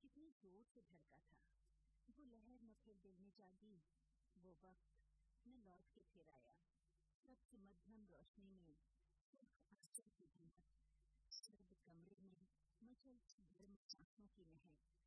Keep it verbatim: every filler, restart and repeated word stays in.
कितनी जोर से धड़का था। वो लहर न फिर दिल में जागी, वो वक्त न लौट के फिर आया। सबसे मध्यम रोशनी में सुर्ख आंचल की धमक, सर्द कमरे में मचलती गर्म आंखों की महक,